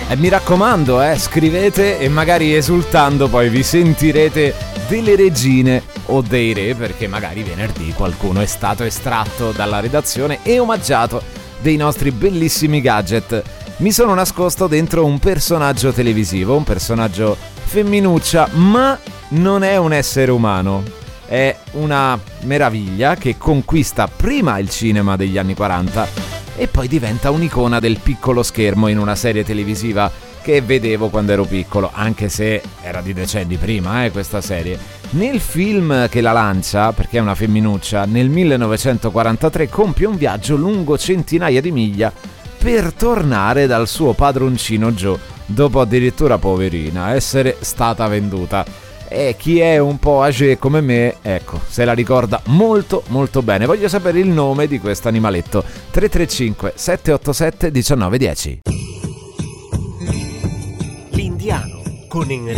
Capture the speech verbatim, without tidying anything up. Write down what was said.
E mi raccomando, eh, scrivete e magari esultando poi vi sentirete delle regine o dei re, perché magari venerdì qualcuno è stato estratto dalla redazione e omaggiato dei nostri bellissimi gadget. Mi sono nascosto dentro un personaggio televisivo, un personaggio femminuccia, ma non è un essere umano. È una meraviglia che conquista prima il cinema degli anni quaranta e poi diventa un'icona del piccolo schermo in una serie televisiva che vedevo quando ero piccolo, anche se era di decenni prima, eh, questa serie. Nel film che la lancia, perché è una femminuccia, nel millenovecentoquarantatré compie un viaggio lungo centinaia di miglia per tornare dal suo padroncino Joe, dopo addirittura, poverina, essere stata venduta. E chi è un po' âgé come me, ecco, se la ricorda molto molto bene. Voglio sapere il nome di questo animaletto. Tre tre cinque sette otto sette uno nove uno zero. L'Indiano con Enrico